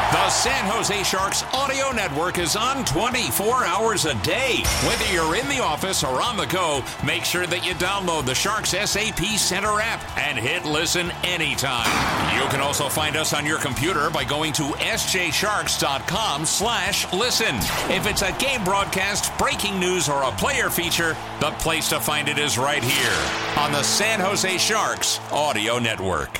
The San Jose Sharks audio network is on 24 hours a day. Whether you're in the office or on the go, make sure that you download the Sharks SAP Center app and hit listen anytime. You can also find us on your computer by going to sjsharks.com/listen. If it's a game broadcast, breaking news, or a player feature, the place to find it is right here on the San Jose Sharks audio network.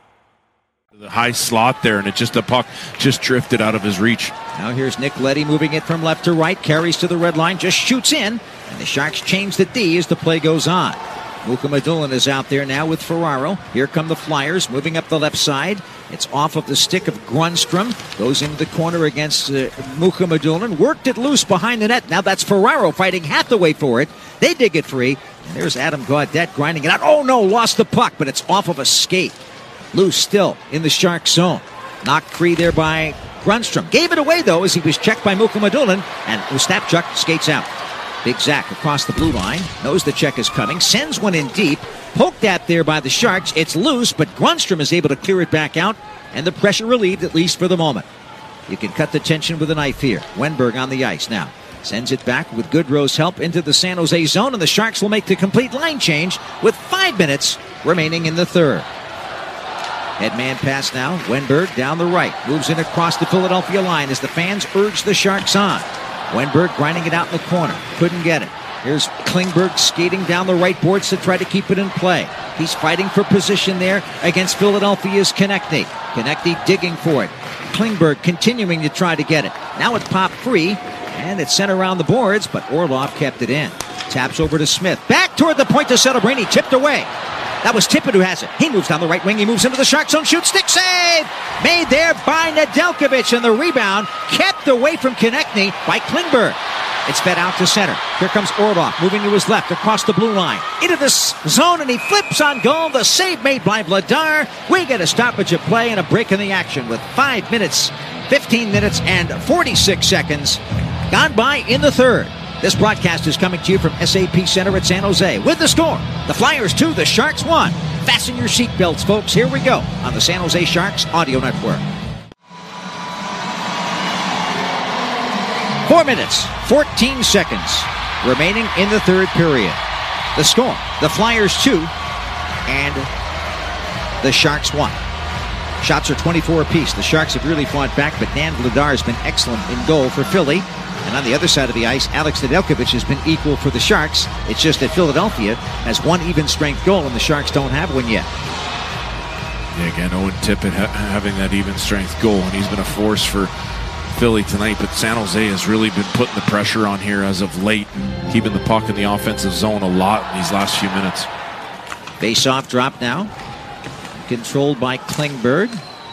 The high slot there, and the puck just drifted out of his reach. Now here's Nick Leddy moving it from left to right, carries to the red line, just shoots in, and the Sharks change the D as the play goes on. Mukhamadullin is out there now with Ferraro. Here come the Flyers, moving up the left side. It's off of the stick of Grundstrom, goes into the corner against Mukhamadullin, worked it loose behind the net. Now that's Ferraro fighting Hathaway for it. They dig it free, and there's Adam Gaudette grinding it out. Oh no, lost the puck, but it's off of a skate. Loose still in the Shark zone. Knocked free there by Grundstrom. Gave it away, though, as he was checked by Mukhamadullin, and Ostapchuk skates out. Big Zach across the blue line. Knows the check is coming. Sends one in deep. Poked at there by the Sharks. It's loose, but Grundstrom is able to clear it back out, and the pressure relieved, at least for the moment. You can cut the tension with a knife here. Wenberg on the ice now. Sends it back with Goodrow's help into the San Jose zone, and the Sharks will make the complete line change with 5 minutes remaining in the third. Head man pass now. Wenberg down the right. Moves in across the Philadelphia line as the fans urge the Sharks on. Wenberg grinding it out in the corner. Couldn't get it. Here's Klingberg skating down the right boards to try to keep it in play. He's fighting for position there against Philadelphia's Konechny. Konechny digging for it. Klingberg continuing to try to get it. Now it popped free, and it's sent around the boards, but Orlov kept it in. Taps over to Smith. Back toward the point to Celebrini. Tipped away. That was Tippett who has it. He moves down the right wing. He moves into the Shark zone. Shoot, stick save! Made there by Nedeljkovic, and the rebound kept away from Konechny by Klingberg. It's fed out to center. Here comes Orlov moving to his left across the blue line. Into this zone, and he flips on goal. The save made by Vladar. We get a stoppage of play and a break in the action with 5 minutes, 15 minutes, and 46 seconds gone by in the third. This broadcast is coming to you from SAP Center at San Jose. With the score, the Flyers 2, the Sharks 1. Fasten your seatbelts, folks. Here we go on the San Jose Sharks audio network. 4 minutes, 14 seconds remaining in the third period. The score, the Flyers 2 and the Sharks 1. Shots are 24 apiece. The Sharks have really fought back, but Dan Vladar has been excellent in goal for Philly. And on the other side of the ice, Alex Nedeljkovic has been equal for the Sharks. It's just that Philadelphia has one even-strength goal, and the Sharks don't have one yet. Yeah, again, Owen Tippett having that even-strength goal, and he's been a force for Philly tonight. But San Jose has really been putting the pressure on here as of late, keeping the puck in the offensive zone a lot in these last few minutes. Face-off drop now. Controlled by Klingberg.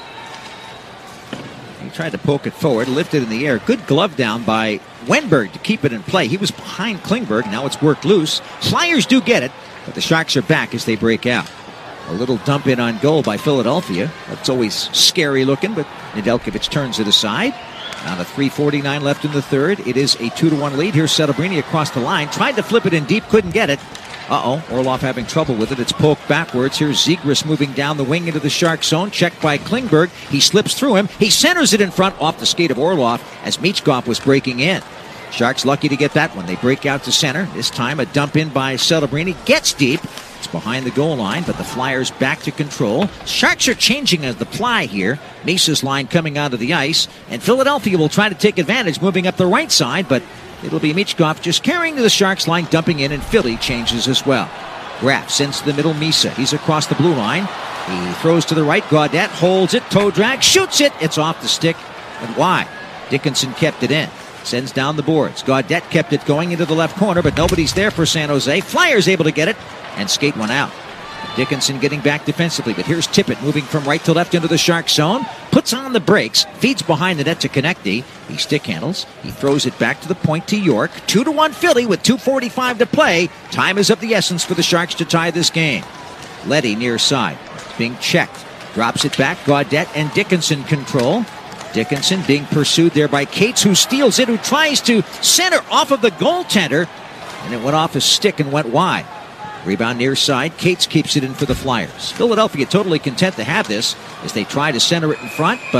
He tried to poke it forward, lifted in the air. Good glove down by Wenberg to keep it in play. He was behind Klingberg. Now it's worked loose. Flyers do get it, but the Sharks are back as they break out. A little dump in on goal by Philadelphia. That's always scary looking, but Nedeljkovic turns it aside. Now the 3:49 left in the third. It is a 2-1 lead. Here's Celebrini across the line. Tried to flip it in deep, couldn't get it. Orlov having trouble with it. It's poked backwards. Here's Zegras moving down the wing into the Shark zone. Checked by Klingberg. He slips through him. He centers it in front off the skate of Orlov as Michkov was breaking in. Sharks lucky to get that one. They break out to center. This time a dump in by Celebrini. Gets deep. It's behind the goal line, but the Flyers back to control. Sharks are changing the ply here. Mesa's line coming out of the ice. And Philadelphia will try to take advantage moving up the right side, but it'll be Michkov just carrying to the Sharks line, dumping in, and Philly changes as well. Graf sends to the middle, Misa. He's across the blue line. He throws to the right. Gaudette holds it. Toe drag. Shoots it. It's off the stick and wide. Dickinson kept it in. Sends down the boards. Gaudette kept it going into the left corner, but nobody's there for San Jose. Flyers able to get it and skate one out. Dickinson getting back defensively, but here's Tippett moving from right to left into the Shark zone. Puts on the brakes, feeds behind the net to Konechny. He stick handles. He throws it back to the point to York. 2-1 Philly with 2:45 to play. Time is of the essence for the Sharks to tie this game. Leddy near side. Being checked. Drops it back. Gaudette and Dickinson control. Dickinson being pursued there by Cates, who steals it, who tries to center off of the goaltender. And it went off his stick and went wide. Rebound near side. Cates keeps it in for the Flyers. Philadelphia totally content to have this as they try to center it in front, but